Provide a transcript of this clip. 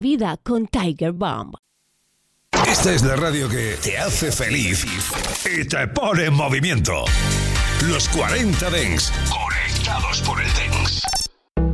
Vida con Tiger Bomb. Esta es la radio que te hace feliz y te pone en movimiento. Los 40 Dents, conectados por el Dents.